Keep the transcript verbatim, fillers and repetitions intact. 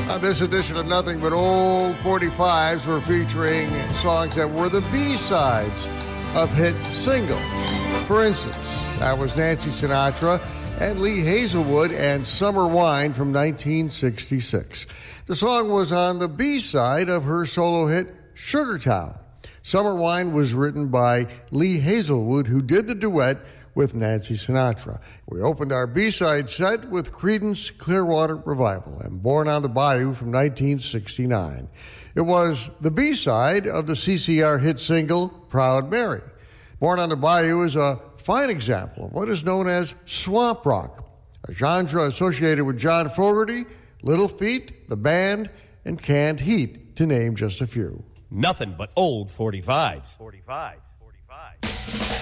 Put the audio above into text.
On this edition of Nothing But Old forty-fives, we're featuring songs that were the B-sides of hit singles. For instance, that was Nancy Sinatra and Lee Hazelwood and Summer Wine from nineteen sixty-six. The song was on the B-side of her solo hit, Sugartown. Summer Wine was written by Lee Hazelwood, who did the duet with Nancy Sinatra. We opened our B-side set with Creedence Clearwater Revival and Born on the Bayou from nineteen sixty-nine. It was the B-side of the C C R hit single, Proud Mary. Born on the Bayou is a fine example of what is known as swamp rock, a genre associated with John Fogerty, Little Feat, The Band, and Canned Heat, to name just a few. Nothing but old forty-fives. forty-fives. forty-fives.